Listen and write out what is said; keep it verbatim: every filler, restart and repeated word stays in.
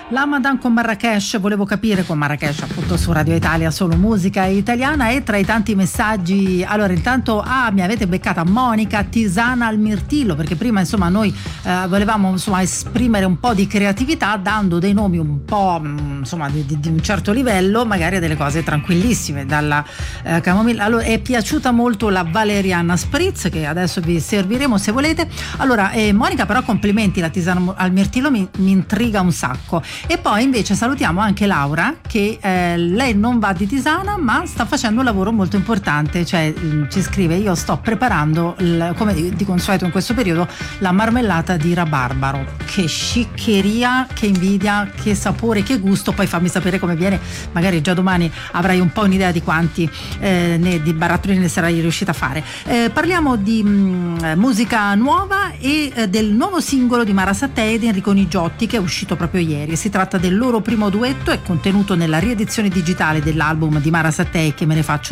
L'Hamadan con Marrakesh, volevo capire con Marrakesh appunto su Radio Italia, solo musica italiana. E tra i tanti messaggi, allora intanto ah, mi avete beccata Monica, tisana al mirtillo, perché prima insomma noi eh, volevamo insomma esprimere un po' di creatività dando dei nomi un po' insomma di, di, di un certo livello, magari delle cose tranquillissime, dalla eh, camomilla. Allora è piaciuta molto la valeriana spritz, che adesso vi serviremo se volete. Allora eh, Monica, però complimenti, la tisana al mirtillo mi, mi intriga un sacco. E poi invece salutiamo anche Laura, che eh, lei non va di tisana ma sta facendo un lavoro molto importante, cioè mh, ci scrive: io sto preparando il, come di, di consueto in questo periodo, la marmellata di rabarbaro. Che sciccheria, che invidia, che sapore, che gusto. Poi fammi sapere come viene, magari già domani avrai un po' un'idea di quanti eh, ne, di barattolini ne sarai riuscita a fare. Eh, parliamo di mh, musica nuova e eh, del nuovo singolo di Mara Sattei ed Enrico Nigiotti, che è uscito proprio ieri. Si tratta del loro primo duetto, è contenuto nella riedizione digitale dell'album di Mara Sattei, Che me ne faccio